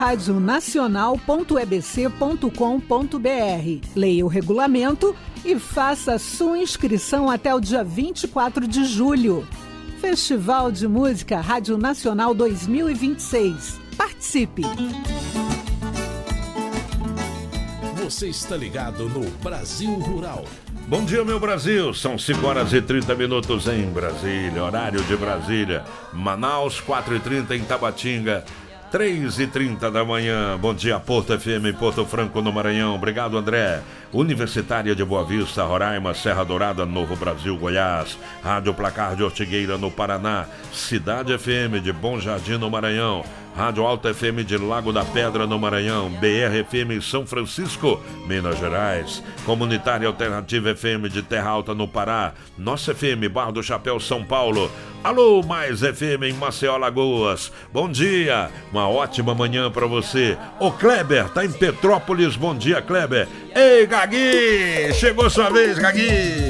radionacional.ebc.com.br. Leia o regulamento e faça sua inscrição até o dia 24 de julho. Festival de Música Rádio Nacional 2026. Participe! Você está ligado no Brasil Rural. Bom dia, meu Brasil. São 5h30 em Brasília, horário de Brasília. Manaus, 4h30 em Tabatinga, 3h30 da manhã. Bom dia, Porto FM, Porto Franco, no Maranhão. Obrigado, André. Universitária de Boa Vista, Roraima, Serra Dourada, Novo Brasil, Goiás. Rádio Placar de Ortigueira, no Paraná. Cidade FM de Bom Jardim, no Maranhão. Rádio Alta FM de Lago da Pedra, no Maranhão. BR FM São Francisco, Minas Gerais. Comunitária Alternativa FM de Terra Alta, no Pará. Nossa FM, Barra do Chapéu, São Paulo. Alô, Mais FM em Maceió, Alagoas. Bom dia, uma ótima manhã pra você. O Kleber tá em Petrópolis. Bom dia, Kleber. Ei, Gagui, chegou sua vez, Gagui.